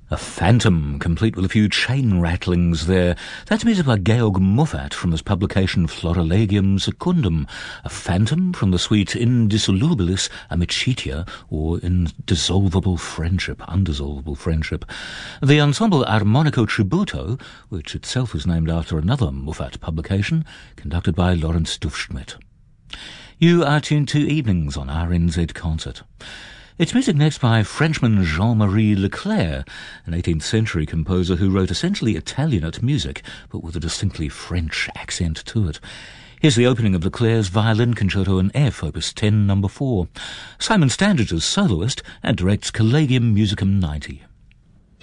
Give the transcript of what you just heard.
A phantom, complete with a few chain rattlings there. That's music by Georg Muffat from his publication Florilegium Secundum. A phantom from the suite Indissolubilis Amicitia, or Undissolvable Friendship. The ensemble Armonico Tributo, which itself is named after another Muffat publication, conducted by Lawrence Duffschmidt. You are tuned to Evenings on RNZ Concert. It's music next by Frenchman Jean-Marie Leclair, an 18th century composer who wrote essentially Italianate music, but with a distinctly French accent to it. Here's the opening of Leclair's Violin Concerto in F, Opus 10, No. 4. Simon Standage is soloist and directs Collegium Musicum 90.